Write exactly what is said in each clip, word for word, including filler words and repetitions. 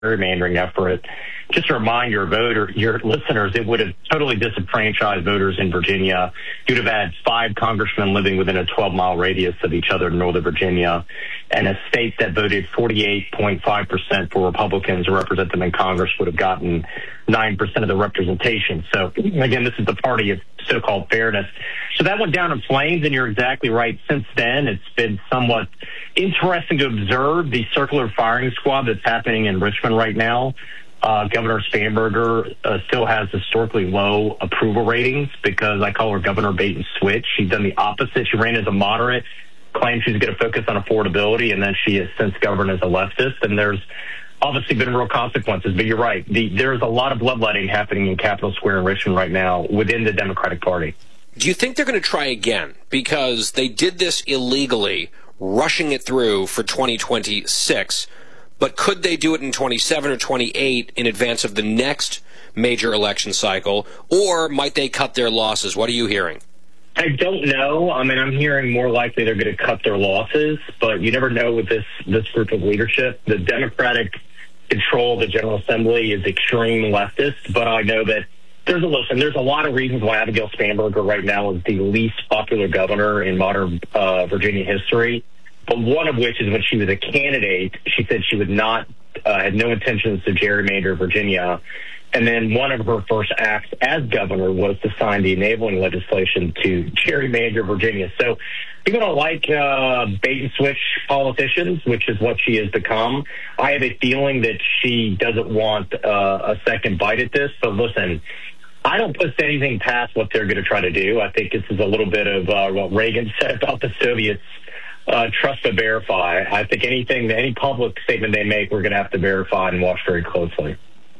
gerrymandering effort. Just to remind your voter, your listeners, it would have totally disenfranchised voters in Virginia. You'd have had five congressmen living within a twelve-mile radius of each other in Northern Virginia, and a state that voted forty-eight point five percent for Republicans to represent them in Congress would have gotten nine percent of the representation. So, again, this is the party of so-called fairness. So that went down in flames, and you're exactly right. Since then, it's been somewhat interesting to observe the circular firing squad that's happening in Richmond right now. Uh, Governor Spanberger uh, still has historically low approval ratings because I call her Governor Bait and Switch. She's done the opposite. She ran as a moderate, claimed she's going to focus on affordability, and then she has since governed as a leftist. And there's obviously been real consequences. But you're right. The, there's a lot of bloodletting happening in Capitol Square in Richmond right now within the Democratic Party. Do you think they're going to try again? Because they did this illegally, rushing it through for twenty twenty-six. But could they do it in twenty-seven or twenty-eight in advance of the next major election cycle? Or might they cut their losses? What are you hearing? I don't know. I mean, I'm hearing more likely they're going to cut their losses, but you never know with this, this group of leadership. The Democratic control of the General Assembly is extreme leftist, but I know that there's a listen. There's a lot of reasons why Abigail Spanberger right now is the least popular governor in modern uh, Virginia history. But one of which is when she was a candidate, she said she would not, uh, had no intentions to gerrymander Virginia. And then one of her first acts as governor was to sign the enabling legislation to gerrymander Virginia. So people don't like uh, bait and switch politicians, which is what she has become. I have a feeling that she doesn't want uh, a second bite at this. But listen, I don't put anything past what they're going to try to do. I think this is a little bit of uh, what Reagan said about the Soviets. Uh, trust but verify. I think anything, any public statement they make, we're going to have to verify and watch very closely.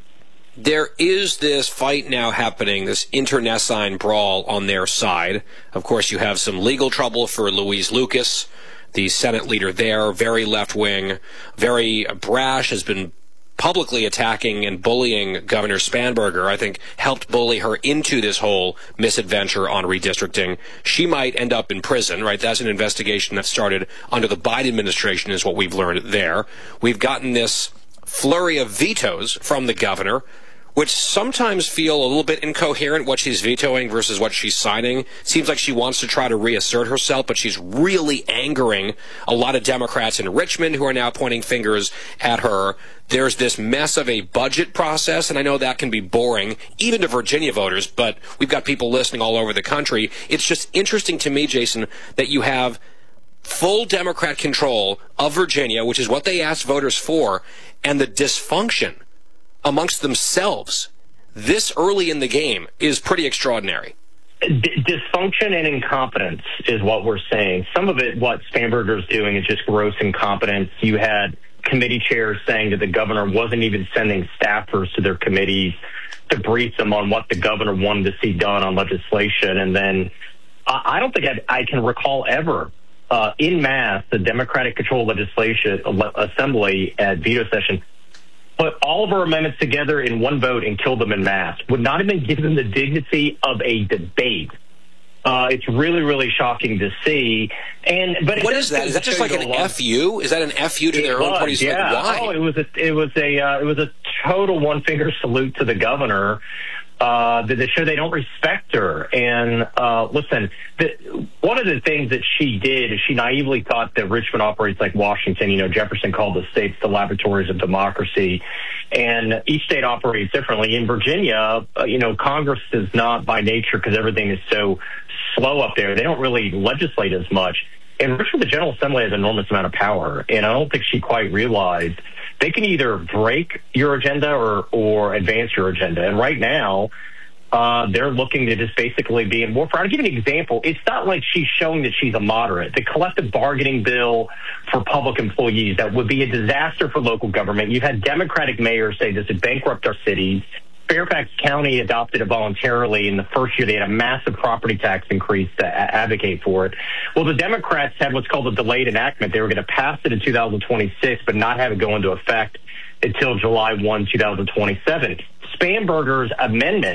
There is this fight now happening, this internecine brawl on their side. Of course, you have some legal trouble for Louise Lucas, the Senate leader there, very left-wing, very brash, has been publicly attacking and bullying Governor Spanberger. I think helped bully her into this whole misadventure on redistricting. She might end up in prison, right? That's an investigation that started under the Biden administration is what we've learned there. We've gotten this flurry of vetoes from the governor, which sometimes feel a little bit incoherent, what she's vetoing versus what she's signing. Seems like she wants to try to reassert herself, but she's really angering a lot of Democrats in Richmond who are now pointing fingers at her. There's this mess of a budget process, and I know that can be boring, even to Virginia voters, but we've got people listening all over the country. It's just interesting to me, Jason, that you have full Democrat control of Virginia, which is what they asked voters for, and the dysfunction amongst themselves this early in the game is pretty extraordinary. D- dysfunction and incompetence is what we're saying. Some of it, what Spanberger's doing, is just gross incompetence. You had committee chairs saying that the governor wasn't even sending staffers to their committees to brief them on what the governor wanted to see done on legislation. And then I, I don't think I'd, I can recall ever uh, in mass the Democratic controlled legislation uh, assembly at veto session put all of our amendments together in one vote and killed them in mass. Would not even give them the dignity of a debate. Uh, it's really, really shocking to see. And but what is that? Is that just like an F U? Is that an F U to their own parties? Yeah. Like, why? Oh, it was a it was a uh, it was a total one finger salute to the governor. Uh, that they show they don't respect her. And uh, listen, the, one of the things that she did is she naively thought that Richmond operates like Washington. You know, Jefferson called the states the laboratories of democracy, and each state operates differently. In Virginia, uh, you know, Congress is not by nature, because everything is so slow up there. They don't really legislate as much. In Richmond, the General Assembly has an enormous amount of power, and I don't think she quite realized they can either break your agenda or, or advance your agenda. And right now, uh, they're looking to just basically be in warfare. I'll give you an example. It's not like she's showing that she's a moderate. The collective bargaining bill for public employees, that would be a disaster for local government. You've had Democratic mayors say this would bankrupt our cities. Fairfax County adopted it voluntarily. In the first year, they had a massive property tax increase to a- advocate for it. Well, the Democrats had what's called a delayed enactment. They were going to pass it in two thousand twenty-six, but not have it go into effect until July first, twenty twenty-seven. Spanberger's amendment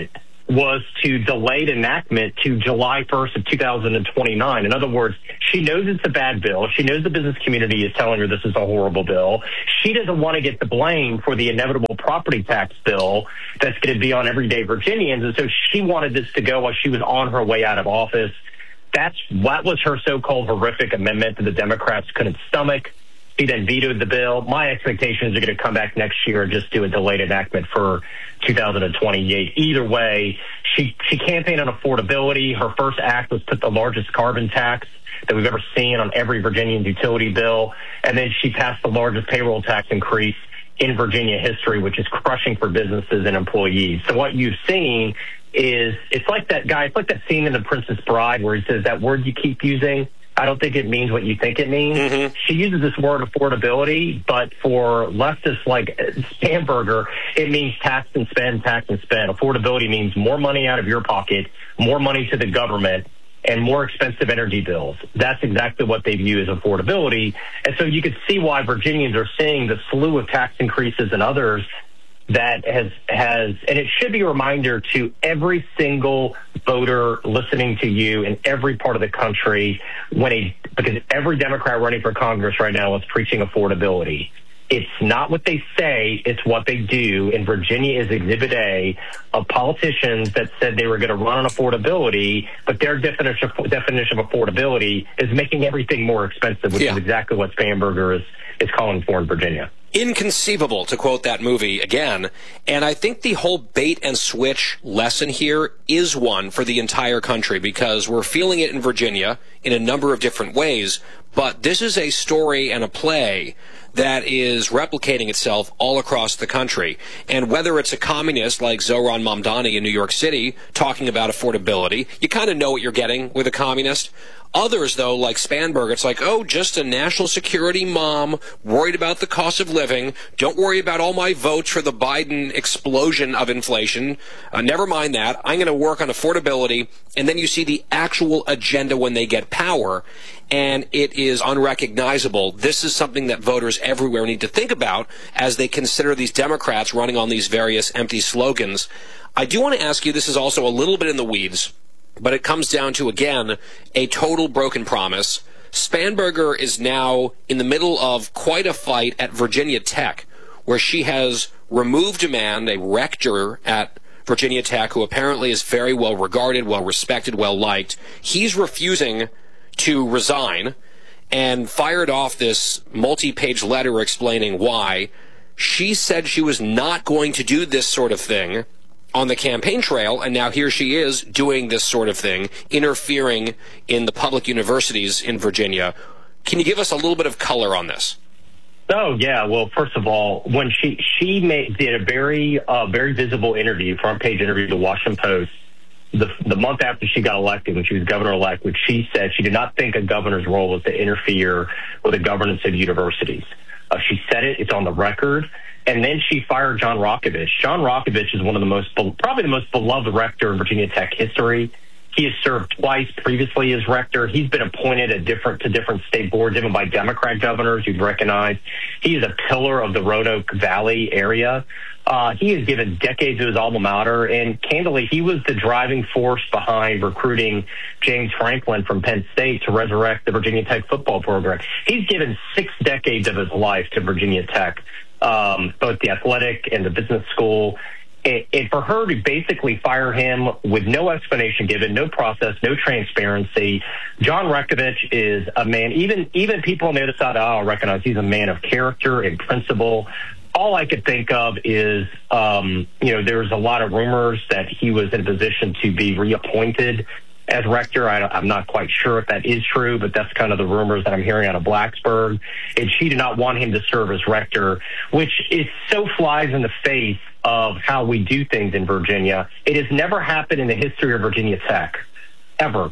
was to delay enactment to July first of two thousand twenty-nine. In other words, she knows it's a bad bill. She knows the business community is telling her this is a horrible bill. She doesn't want to get the blame for the inevitable property tax bill that's going to be on everyday Virginians. And so she wanted this to go while she was on her way out of office. That's what was her so-called horrific amendment that the Democrats couldn't stomach. She then vetoed the bill. My expectations are going to come back next year and just do a delayed enactment for two thousand twenty-eight. Either way, she, she campaigned on affordability. Her first act was put the largest carbon tax that we've ever seen on every Virginian utility bill. And then she passed the largest payroll tax increase in Virginia history, which is crushing for businesses and employees. So what you've seen is it's like that guy, it's like that scene in The Princess Bride where he says that word you keep using, I don't think it means what you think it means. Mm-hmm. She uses this word affordability, but for leftists like Spanberger, it means tax and spend, tax and spend. Affordability means more money out of your pocket, more money to the government, and more expensive energy bills. That's exactly what they view as affordability. And so you could see why Virginians are seeing the slew of tax increases and others that has, has, and it should be a reminder to every single voter listening to you in every part of the country when a, because every Democrat running for Congress right now is preaching affordability. It's not what they say, it's what they do. And Virginia is Exhibit A of politicians that said they were going to run on affordability, but their definition of, definition of affordability is making everything more expensive, which yeah. is exactly what Spanberger is, is calling for in Virginia. Inconceivable, to quote that movie again. And I think the whole bait and switch lesson here is one for the entire country, because we're feeling it in Virginia in a number of different ways. But this is a story and a play that is replicating itself all across the country. And whether it's a communist like Zohran Mamdani in New York City talking about affordability, you kind of know what you're getting with a communist. Others, though, like Spanberger, it's like, oh, just a national security mom worried about the cost of living. Don't worry about all my votes for the Biden explosion of inflation. Uh, never mind that. I'm going to work on affordability. And then you see the actual agenda when they get power, and it is unrecognizable. This is something that voters everywhere need to think about as they consider these Democrats running on these various empty slogans. I do want to ask you, this is also a little bit in the weeds, but it comes down to, again, a total broken promise. Spanberger is now in the middle of quite a fight at Virginia Tech, where she has removed a man, a rector at Virginia Tech, who apparently is very well regarded, well respected, well liked. He's refusing to resign and fired off this multi-page letter explaining why. She said she was not going to do this sort of thing on the campaign trail, and now here she is doing this sort of thing, interfering in the public universities in Virginia. Can you give us a little bit of color on this? Oh, yeah. Well, first of all, when she she made, did a very, uh, very visible interview, front page interview with the Washington Post, the, the month after she got elected, when she was governor-elect, which she said she did not think a governor's role was to interfere with the governance of universities. Uh, she said it. It's on the record. And then she fired John Rokovich. John Rokovich is one of the most, probably the most beloved rector in Virginia Tech history. He has served twice previously as rector. He's been appointed at different to different state boards, even by Democrat governors you'd recognize. He is a pillar of the Roanoke Valley area. Uh, he has given decades to his alma mater, and candidly, he was the driving force behind recruiting James Franklin from Penn State to resurrect the Virginia Tech football program. He's given six decades of his life to Virginia Tech, um, both the athletic and the business school. And, and for her to basically fire him with no explanation given, no process, no transparency. John Rokovich is a man, even even people on the other side of the aisle recognize he's a man of character and principle. All I could think of is, um, you know, there's a lot of rumors that he was in a position to be reappointed as rector. I, I'm not quite sure if that is true, but that's kind of the rumors that I'm hearing out of Blacksburg. And she did not want him to serve as rector, which is so flies in the face of how we do things in Virginia. It has never happened in the history of Virginia Tech, ever,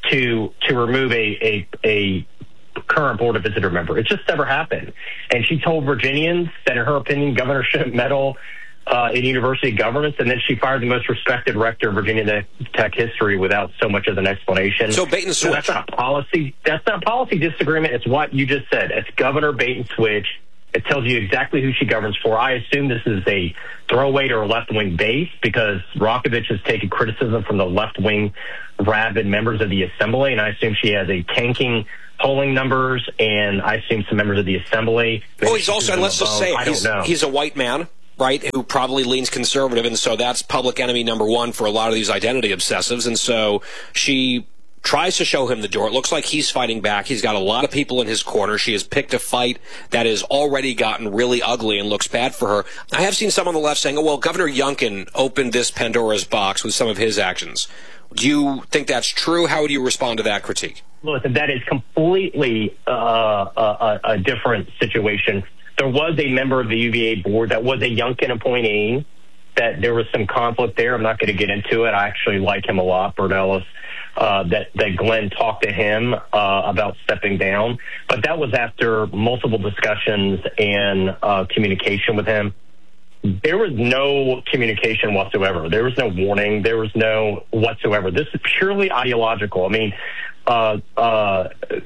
to to remove a a, a current Board of Visitor member. It just never happened. And she told Virginians that, in her opinion, governor shouldn't meddle uh, in university governance, and then she fired the most respected rector of Virginia Tech history without so much as an explanation. So bait and switch. So that's not policy. That's not policy disagreement. It's what you just said. It's governor bait and switch. It tells you exactly who she governs for. I assume this is a throwaway to her left-wing base because Rokovich has taken criticism from the left-wing rabid members of the Assembly, and I assume she has a tanking polling numbers, and I assume some members of the Assembly. Oh, he's also, and let's just say, I he's, don't know. he's a white man, right, who probably leans conservative, and so that's public enemy number one for a lot of these identity obsessives, and so she tries to show him the door. It looks like he's fighting back. He's got a lot of people in his corner. She has picked a fight that has already gotten really ugly and looks bad for her. I have seen some on the left saying, oh, well, Governor Youngkin opened this Pandora's box with some of his actions. Do you think that's true? How would you respond to that critique? Listen, that is completely uh, a, a different situation. There was a member of the U V A board that was a Youngkin appointee, that there was some conflict there. I'm not going to get into it. I actually like him a lot, Bert Ellis. Uh, that, that Glenn talked to him uh, about stepping down. But that was after multiple discussions and uh, communication with him. There was no communication whatsoever. There was no warning. There was no whatsoever. This is purely ideological. I mean, uh, uh,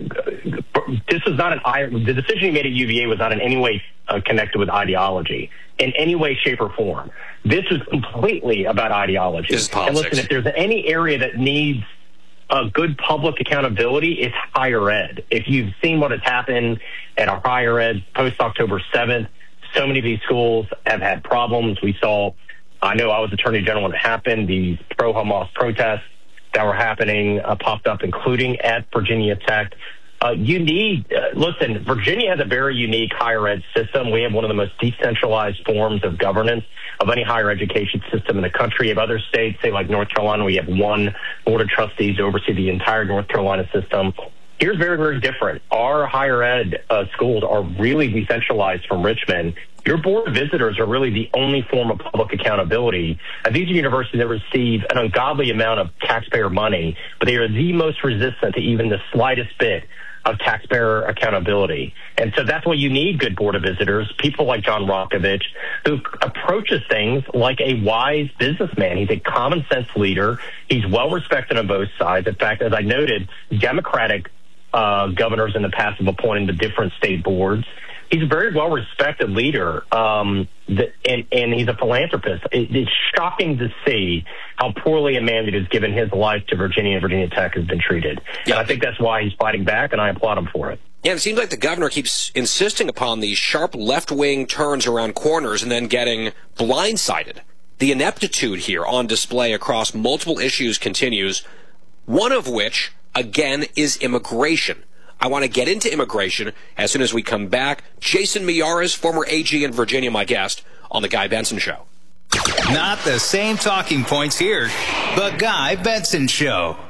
this is not an, the decision he made at U V A was not in any way uh, connected with ideology in any way, shape, or form. This is completely about ideology. This is politics. And listen, if there's any area that needs a good public accountability, it's higher ed. If you've seen what has happened at our higher ed post October seventh, so many of these schools have had problems. We saw, I know I was Attorney General when it happened, these pro-Hamas protests that were happening uh, popped up, including at Virginia Tech. Uh, you need, uh, listen, Virginia has a very unique higher ed system. We have one of the most decentralized forms of governance of any higher education system in the country. Of other states, say like North Carolina, we have one board of trustees to oversee the entire North Carolina system. Here's very, very different. Our higher ed uh, schools are really decentralized from Richmond. Your board of visitors are really the only form of public accountability. And these are universities that receive an ungodly amount of taxpayer money, but they are the most resistant to even the slightest bit of taxpayer accountability. And so that's why you need good board of visitors, people like John Rokovich, who approaches things like a wise businessman. He's a common sense leader. He's well respected on both sides. In fact, as I noted, Democratic uh, governors in the past have appointed the different state boards. He's a very well-respected leader, um, the, and, and he's a philanthropist. It, it's shocking to see how poorly a man that has given his life to Virginia and Virginia Tech has been treated. Yeah. And I think that's why he's fighting back, and I applaud him for it. Yeah, it seems like the governor keeps insisting upon these sharp left-wing turns around corners and then getting blindsided. The ineptitude here on display across multiple issues continues, one of which, again, is immigration. I want to get into immigration as soon as we come back. Jason Miyares, former A G in Virginia, my guest on The Guy Benson Show. Not the same talking points here. The Guy Benson Show.